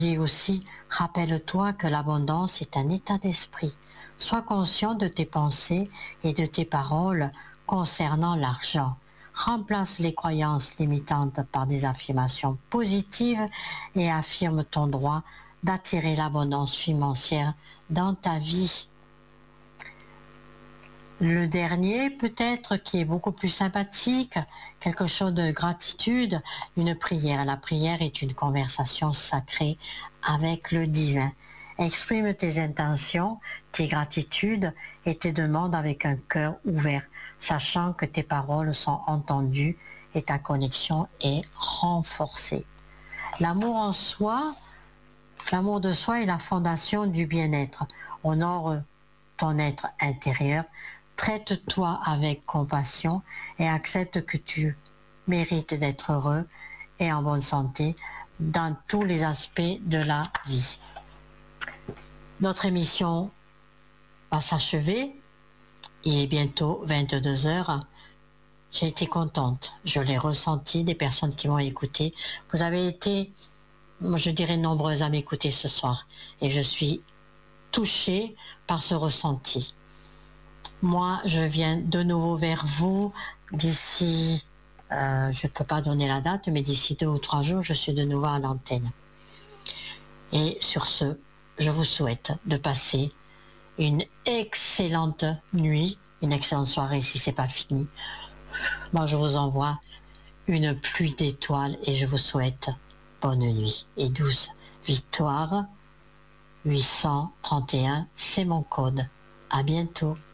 dis aussi, rappelle-toi que l'abondance est un état d'esprit. Sois conscient de tes pensées et de tes paroles concernant l'argent. Remplace les croyances limitantes par des affirmations positives et affirme ton droit d'attirer l'abondance financière dans ta vie. Le dernier, peut-être, qui est beaucoup plus sympathique, quelque chose de gratitude, une prière. La prière est une conversation sacrée avec le divin. Exprime tes intentions, tes gratitudes et tes demandes avec un cœur ouvert, sachant que tes paroles sont entendues et ta connexion est renforcée. L'amour en soi, l'amour de soi est la fondation du bien-être. Honore ton être intérieur. Traite-toi avec compassion et accepte que tu mérites d'être heureux et en bonne santé dans tous les aspects de la vie. Notre émission va s'achever. Il est bientôt 22 heures. J'ai été contente. Je l'ai ressenti des personnes qui m'ont écouté. Vous avez été, je dirais, nombreuses à m'écouter ce soir. Et je suis touchée par ce ressenti. Moi, je viens de nouveau vers vous d'ici, je ne peux pas donner la date, mais d'ici 2 ou 3 jours, je suis de nouveau à l'antenne. Et sur ce, je vous souhaite de passer une excellente nuit, une excellente soirée si ce n'est pas fini. Moi, je vous envoie une pluie d'étoiles et je vous souhaite bonne nuit et douce victoire. 831, c'est mon code. À bientôt.